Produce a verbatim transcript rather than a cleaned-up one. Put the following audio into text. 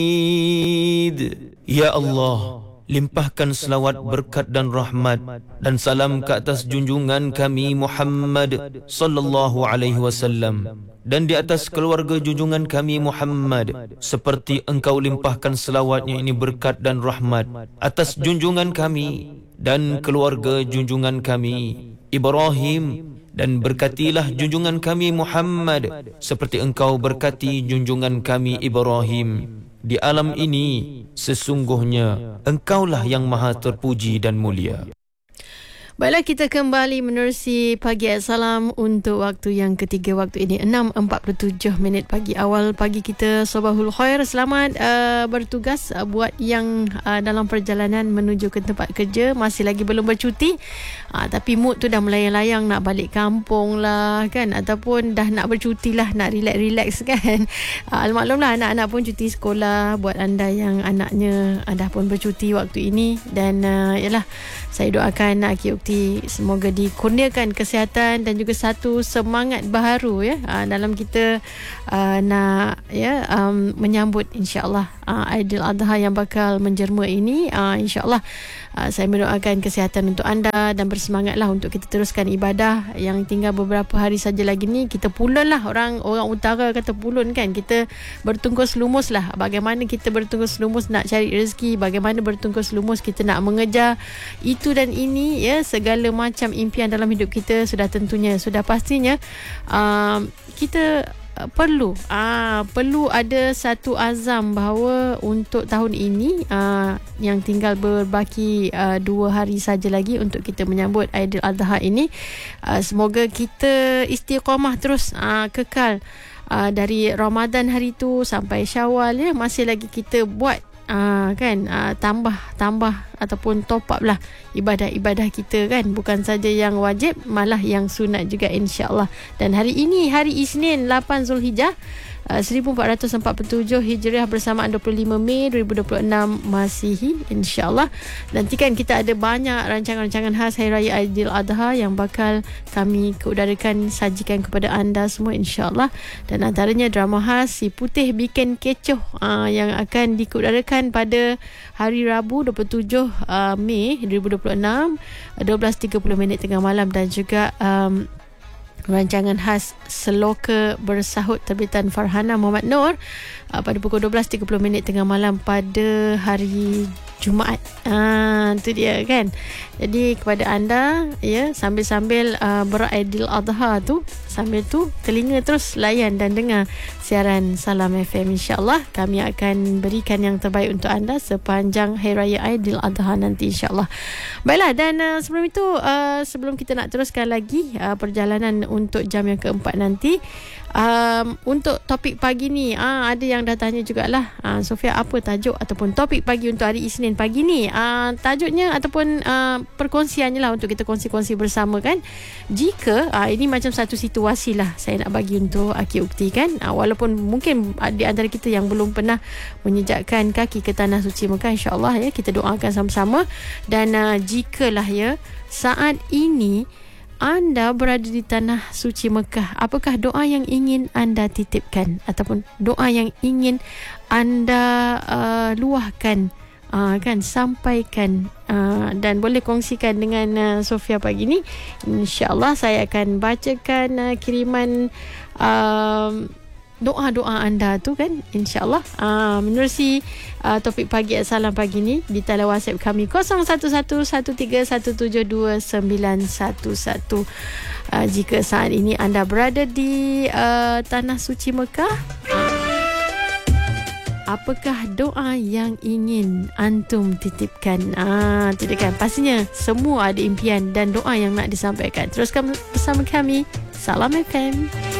Ya Allah, limpahkan selawat, berkat dan rahmat dan salam ke atas junjungan kami Muhammad sallallahu alaihi wasallam dan di atas keluarga junjungan kami Muhammad, seperti engkau limpahkan selawatnya ini berkat dan rahmat atas junjungan kami dan keluarga junjungan kami Ibrahim, dan berkatilah junjungan kami Muhammad seperti engkau berkati junjungan kami Ibrahim. Di alam ini sesungguhnya engkaulah yang maha terpuji dan mulia. Baiklah, kita kembali menerusi Pagi at Salam untuk waktu yang ketiga. Waktu ini enam empat puluh tujuh minit pagi. Awal pagi kita, Sobahul Khair. Selamat uh, bertugas uh, buat yang uh, dalam perjalanan menuju ke tempat kerja, masih lagi belum bercuti, uh, tapi mood tu dah melayang-layang nak balik kampung lah kan, ataupun dah nak bercuti lah, nak relax-relax kan. uh, Maklumlah anak-anak pun cuti sekolah. Buat anda yang anaknya uh, dah pun bercuti waktu ini, dan uh, yalah, saya doakan Aki Ukti semoga dikurniakan kesihatan dan juga satu semangat baharu ya, uh, dalam kita uh, nak ya um, menyambut insya-Allah uh, Aidiladha yang bakal menjerma ini. uh, insya-Allah uh, saya mendoakan kesihatan untuk anda dan bersemangatlah untuk kita teruskan ibadah yang tinggal beberapa hari saja lagi ni. Kita pulun lah, orang orang utara kata pulun kan, kita bertungkus lumus lah. Bagaimana kita bertungkus lumus nak cari rezeki, bagaimana bertungkus lumus kita nak mengejar itu dan ini ya, segala macam impian dalam hidup kita. Sudah tentunya, sudah pastinya uh, kita uh, perlu uh, perlu ada satu azam bahawa untuk tahun ini uh, yang tinggal berbaki uh, dua hari saja lagi untuk kita menyambut Aidiladha ini, uh, semoga kita istiqamah terus, uh, kekal uh, dari Ramadan hari tu sampai Syawal ya, masih lagi kita buat Uh, kan uh, tambah tambah ataupun top up lah ibadah-ibadah kita kan, bukan saja yang wajib, malah yang sunat juga insya-Allah. Dan hari ini hari Isnin lapan Zulhijjah uh, seribu empat ratus empat puluh tujuh Hijriah bersamaan dua puluh lima Mei dua ribu dua puluh enam Masihi insya-Allah. Nantikan kita ada banyak rancangan-rancangan khas Hari Raya Aidiladha yang bakal kami keudarakan, sajikan kepada anda semua insya-Allah. Dan antaranya drama khas Si Putih Bikin Kecoh uh, yang akan dikeudarakan pada hari Rabu dua puluh tujuh Mei dua ribu dua puluh enam dua belas tiga puluh minit tengah malam, dan juga um, rancangan khas Seloka Bersahut terbitan Farhana Muhammad Noor uh, pada pukul dua belas tiga puluh minit tengah malam pada hari Jumaat. Ah, itu dia kan. Jadi kepada anda ya, sambil-sambil uh, Aidiladha tu, sambil tu telinga terus layan dan dengar siaran Salam F M. InsyaAllah kami akan berikan yang terbaik untuk anda sepanjang Hari Raya Aidiladha nanti insyaAllah. Baiklah, dan uh, sebelum itu uh, sebelum kita nak teruskan lagi uh, perjalanan untuk jam yang keempat nanti, um, untuk topik pagi ni uh, ada yang dah tanya jugalah, uh, Sofia, apa tajuk ataupun topik pagi untuk hari Isnin pagi ni? Uh, tajuknya ataupun uh, perkongsiannya lah untuk kita kongsi-kongsi bersama kan. Jika uh, ini macam satu situasi lah saya nak bagi untuk Aki Ukti kan, uh, walaupun mungkin di antara kita yang belum pernah menyejakkan kaki ke Tanah Suci Mekah, insyaAllah ya, kita doakan sama-sama. Dan uh, jikalah ya saat ini anda berada di Tanah Suci Mekah, apakah doa yang ingin anda titipkan ataupun doa yang ingin anda uh, luahkan, uh, kan, sampaikan, uh, dan boleh kongsikan dengan uh, Sofia pagi ni. InsyaAllah saya akan bacakan uh, kiriman uh, doa-doa anda tu kan, insyaAllah uh, menerusi uh, topik Pagi at Salam pagi ni di talian WhatsApp kami kosong satu satu satu tiga satu tujuh dua sembilan satu satu. uh, jika saat ini anda berada di uh, Tanah Suci Mekah, uh, apakah doa yang ingin antum titipkan? Ah, tidak kan, pastinya semua ada impian dan doa yang nak disampaikan. Teruskan bersama kami Salam F M.